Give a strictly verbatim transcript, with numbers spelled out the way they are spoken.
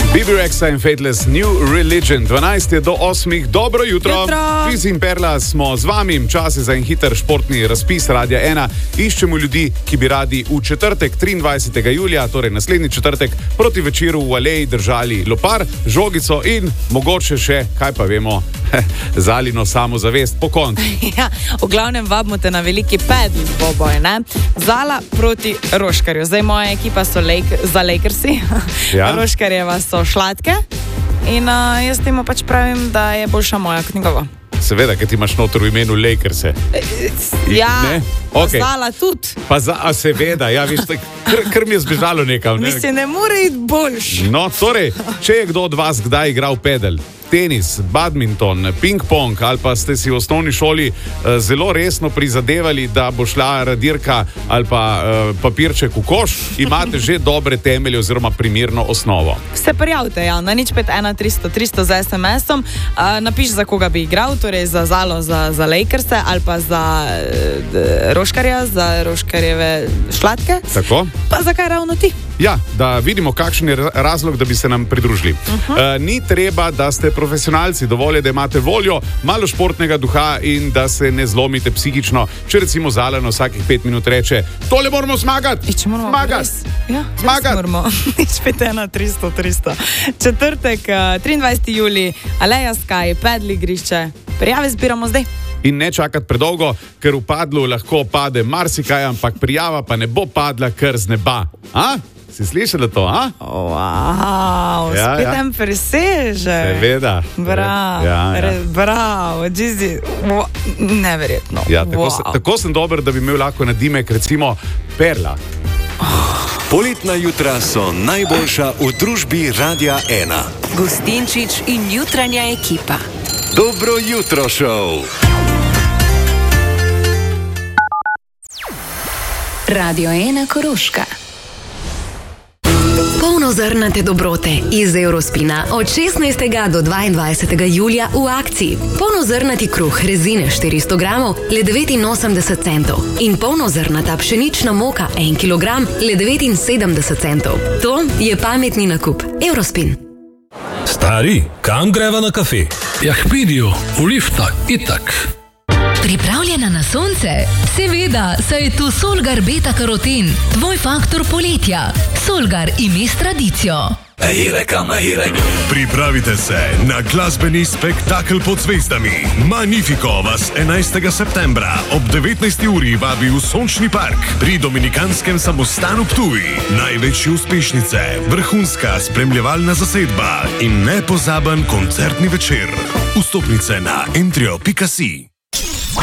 B B Rexa in Fateless New Religion. dvanajst je do osmih. Dobro jutro. Jutro. Fizi in Perla smo z vami. Čas je za en hiter športni razpis Radia ena. Iščemo ljudi, ki bi radi v četrtek, triindvajsetega julija, torej naslednji četrtek, proti večeru v Aleji držali lopar, žogico in mogoče še, kaj pa vemo, Zalino samozavest po koncu. Ja, v glavnem vabimo te na veliki pedal dvoboj, ne? Zala proti Roškarju. Zdaj moja ekipa so Lake, za Lakersi, Ja. Roškarjeva so Šlatke in uh, jaz temu pač pravim, da je boljša moja kot njegova. Seveda, ker ti imaš noter v imenu Lakerse. Ja, Ne? pa Okej. Zala tudi. Pa za, a seveda, ja, viš, kar, kar mi je zbežalo nekam. Ne? Mislim, ne more iti boljš. No, torej, če je kdo od vas kdaj igral pedal, tenis, badminton, ping-pong ali pa ste si v osnovni šoli uh, zelo resno prizadevali, da bo šla radirka ali pa uh, papirček v koš, imate že dobre temelje oziroma primerno osnovo. Se prijavite, ja, na nič pet ena tristo tristo z es em esom, uh, napiš, za koga bi igral, torej za Zalo, za, za Lakerse ali pa za uh, Roškarja, za Roškarjeve Šlatke. Tako? Pa zakaj ravno ti? Ja, da vidimo, kakšen je razlog, da bi se nam pridružili. Uh-huh. Uh, ni treba, da ste profesionalci, dovolj je, da imate voljo, malo športnega duha in da se ne zlomite psihično. Če recimo Zala na vsakih pet minut reče, tole moramo zmagati, Če moramo zmagati. res- Ja, Zmagati. res moramo. nič pet ena tristo tristo. Četrtek, uh, triindvajseti julij, Aleja Sky, pedal igrišče. Prijave zbiramo zdaj. In ne čakati predolgo, ker v padlu lahko pade marsikaj, ampak prijava pa ne bo padla kar z neba. A? Si slišala to, a? Wow, Ja, spet ja. en preseže. Seveda. Bravo, Ja, ja. res bravo, Gizi, wow, neverjetno. Ja, tako, wow. se, tako sem dober, da bi imel lahko nadimek, recimo Perla. Poletna jutra so najboljša v družbi Radia ena. Gustinčič in jutranja ekipa. Dobro jutro, šov. Radio ena Koroška. Polnozrnate dobrote iz Eurospina od šestnajstega do dvaindvajsetega julija v akciji. Polnozrnati kruh rezine štiristo gramov le devetinosemdeset centov in polnozrnata pšenična moka en kilogram le devetinsedemdeset centov. To je pametni nakup. Eurospin. Stari, kam greva na kafe? Ja, k Pidiju, v lifta, itak. Pripravljena na sonce? Seveda, saj je tu Solgar beta karoten, tvoj faktor poletja. Solgar ime s tradicijo. Pripravite se na glasbeni spektakel pod zvezdami. Magnifico vas enajstega septembra ob devetnajsti uri vabi v Sončni park pri Dominikanskem samostanu Ptuj. Največje uspešnice, vrhunska spremljevalna zasedba in nepozaben koncertni večer. Vstopnice na entrio pika si.